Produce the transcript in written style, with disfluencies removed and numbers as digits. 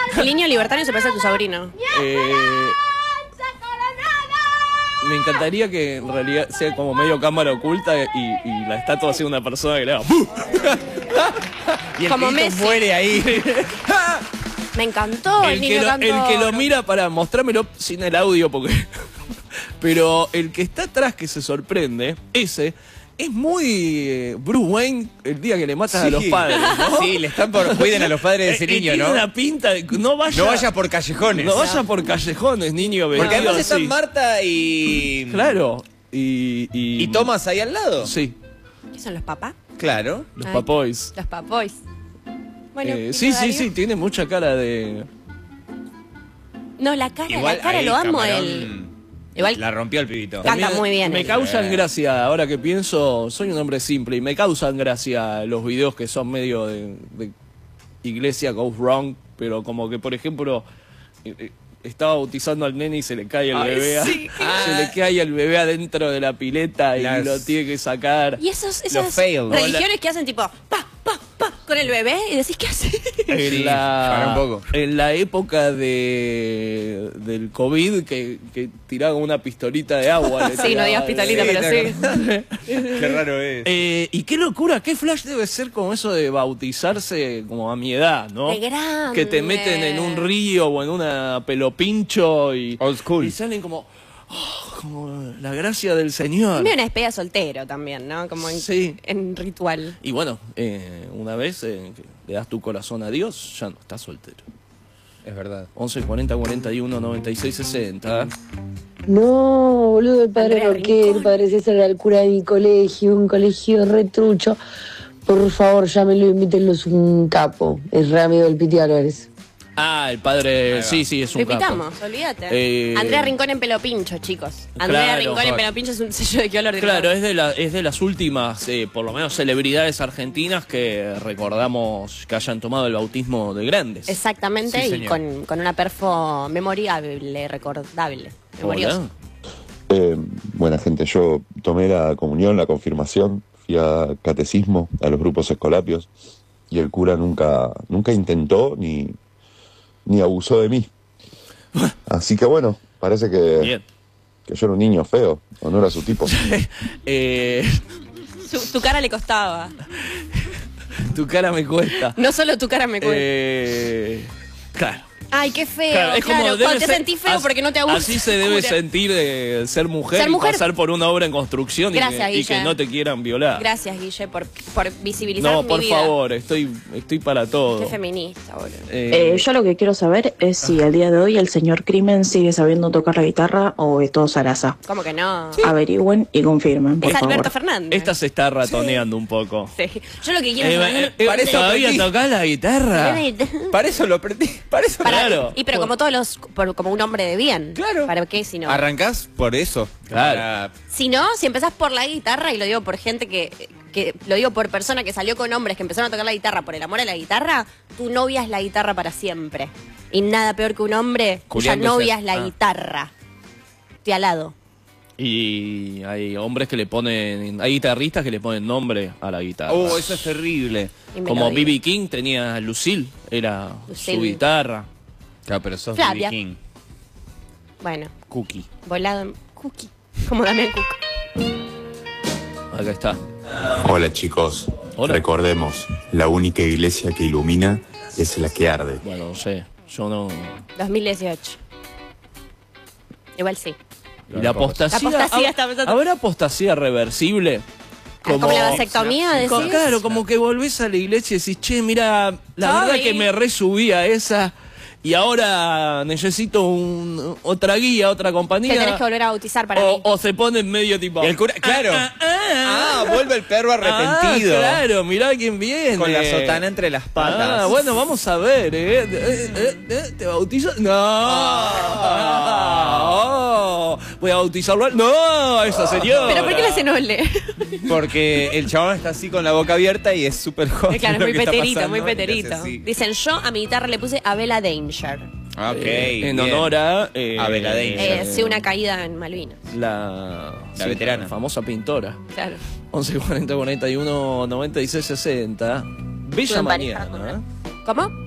El niño libertario se parece a tu sobrino. Me encantaría que en realidad sea como medio cámara oculta y la estatua sea una persona que le haga ¡buf! Y el Como pibito Messi. muere ahí. Me encantó el niño el que lo mira, para mostrármelo sin el audio, porque. Pero el que está atrás que se sorprende, ese. Es muy Bruce Wayne el día que le matas a los padres, ¿no? Sí, le están por... Cuiden a los padres de ese niño, tiene ¿no? una pinta de... No vaya por callejones. No vaya por callejones, niño. Porque además vestido están así. Marta y... Claro. ¿Y Thomas ahí al lado? Sí. ¿Qué son los papás? Claro. Los Ay, papois. Los papois. Bueno, ¿y sí, Darío? sí, tiene mucha cara de... No, la cara ahí lo amo Camarón él. Igual la rompió el pibito. canta muy bien. Me él. causan gracia, ahora que pienso, soy un hombre simple y me causan gracia los videos que son medio de iglesia goes wrong, pero como que, por ejemplo, estaba bautizando al nene y se le cae el bebé. sí. Se le cae el bebé adentro de la pileta y lo tiene que sacar. Y esas fail, ¿no? religiones que hacen tipo pa, pa, pa con el bebé y decís, ¿qué hace? Para un poco. En la época del COVID que tiraban una pistolita de agua. Sí, no digas pistolita, pero sí. Qué raro es. Y qué locura, qué flash debe ser como eso de bautizarse como a mi edad, ¿no? De grande. Que te meten en un río o en una pelopincho y... Old school. Y salen como la gracia del Señor. También una despedida soltero también, ¿no? Como Sí. en ritual. Y bueno, una vez que le das tu corazón a Dios, ya no estás soltero. Es verdad. 11 40 41 96 60. No, boludo, el padre Andrea Roquel, Rincón. el padre César era el cura de mi colegio, un colegio retrucho. Por favor, llámenlo y invítenlo, es un capo. Es re amigo del Piti Álvarez. Ah, el padre, sí, es un capo. Repitamos, olvídate. Andrea Rincón en pelo pincho, chicos. Andrea Claro, Rincón en pelo pincho es un sello de que olor de Claro, es de las últimas, por lo menos, celebridades argentinas que recordamos que hayan tomado el bautismo de grandes. Exactamente, Sí, y señor. con una perfo memorable, recordable, memoriosa. Hola. Buena gente, yo tomé la comunión, la confirmación, fui a catecismo, a los grupos escolapios, y el cura nunca intentó ni abusó de mí. Así que bueno, parece que Bien. yo era un niño feo, o no era su tipo. Tu cara le costaba. Tu cara me cuesta. No solo tu cara me cuesta. Claro. Ay, qué feo. Claro, es como Claro, debe cuando te ser- sentís feo porque no te gusta. Así se debe Cura. sentir ser mujer Ser y mujer. pasar por una obra en construcción Gracias, y que Guille. no te quieran violar. Gracias, Guille, por visibilizar No, mi por vida. favor, estoy para todo. Qué feminista, boludo. Yo lo que quiero saber es si al día de hoy el señor Crimen sigue sabiendo tocar la guitarra o es todo zaraza. ¿Cómo que no? Averigüen y confirmen, por Es Alberto favor. Fernández. Esta se está ratoneando un poco. Sí. Yo lo que quiero saber... Parece ¿Todavía aprendí. tocás la guitarra? Para eso lo aprendí. Para eso Para- Claro. Y pero como todos los... como un hombre de bien. Claro. ¿Para qué si no? Arrancás por eso. Claro. Si no, si empezás por la guitarra, y lo digo por gente que lo digo por persona que salió con hombres que empezaron a tocar la guitarra por el amor a la guitarra, tu novia es la guitarra para siempre. Y nada peor que un hombre cuya Julián novia Dosser. es la Ah. guitarra. De al lado. Y hay hombres que le ponen, hay guitarristas que le ponen nombre a la guitarra. Oh, eso es terrible. Y me Como lo digo. B.B. King tenía Lucille, era Lucille. su guitarra. Claro, pero sos Flavia. B.B. King. Bueno, Cookie. volado en cookie. Como Damián Cook. Acá está. Hola chicos, Hola. recordemos, la única iglesia que ilumina es la que arde. Bueno, no sé, yo no... 2018. Igual sí. ¿Y la apostasía? La apostasía está pensando- ¿Habrá apostasía reversible? Como la vasectomía, decís. Claro, como que volvés a la iglesia y decís, che, mira, la Sorry. verdad que me resubí a esa y ahora necesito otra guía, otra compañía. Te tenés que volver a bautizar para mí. O se pone en medio tipo... Y el cura, claro. Vuelve el perro arrepentido. Claro, mirá quién viene. Con la sotana entre las patas. Bueno, vamos a ver, ¿te bautizas? No. Voy a bautizarlo. No, esa señora. ¿Pero por qué le hace noble? Porque el chabón está así con la boca abierta y es súper joven. Claro, es lo muy que está peterito, pasando, muy y le hace peterito. así. Dicen, yo a mi guitarra le puse Abela Danger. Ok, en bien. honor a... Abela Danger. Sí, una caída en Malvinas. La veterana. la famosa pintora. Claro. 11 40 41 96 60. Bella Estuve mañana. emparejada con ¿Cómo?